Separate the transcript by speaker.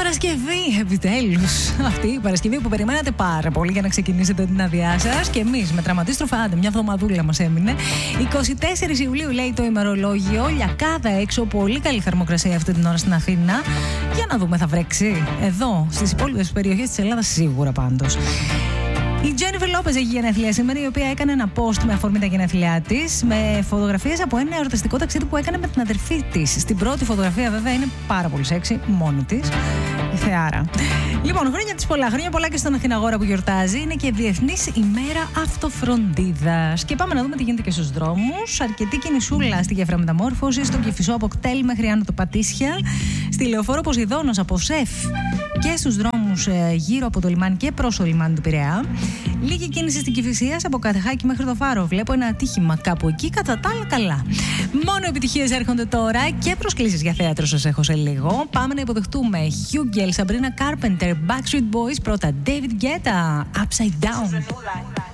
Speaker 1: Παρασκευή, επιτέλους. Αυτή η Παρασκευή που περιμένατε πάρα πολύ για να ξεκινήσετε την άδειά σας. Και εμείς με τραυματίστροφα, άντε, μια εβδομαδούλα μας έμεινε. 24 Ιουλίου λέει το ημερολόγιο. Λιακάδα έξω, πολύ καλή θερμοκρασία αυτή την ώρα στην Αθήνα. Για να δούμε, θα βρέξει. Εδώ, στις υπόλοιπες περιοχές της Ελλάδας, σίγουρα πάντως. Η Τζένιφερ Λόπεζ έχει γενέθλια σήμερα, η οποία έκανε ένα post με αφορμή τα γενέθλιά της, με φωτογραφίες από ένα εορταστικό ταξίδι που έκανε με την αδερφή της. Στην πρώτη φωτογραφία, βέβαια, είναι πάρα πολύ σεξι, μόνη της. Η θεάρα. Λοιπόν, χρόνια της πολλά. Χρόνια πολλά και στον Αθηναγόρα που γιορτάζει. Είναι και Διεθνής ημέρα αυτοφροντίδας. Και πάμε να δούμε τι γίνεται και στους δρόμους. Αρκετή κινησούλα στη Γέφυρα Μεταμόρφωση, στον Κηφισό από Κτέλ μέχρι Άνω το Πατήσια, στη Λεωφόρο Ποσειδώνος από ΣΕΦ και στους δρόμους γύρω από το λιμάνι και προς το λιμάνι του Πειραιά. Λίγη κίνηση στην Κηφισίας από Κατεχάκη μέχρι το Φάρο. Βλέπω ένα ατύχημα κάπου εκεί, κατά τα άλλα καλά. Μόνο επιτυχίες έρχονται τώρα και προσκλήσεις για θέατρο σας έχω σε λίγο. Πάμε να υποδεχτούμε Hugel, Sabrina Carpenter, Backstreet Boys, πρώτα David Guetta, Upside Down.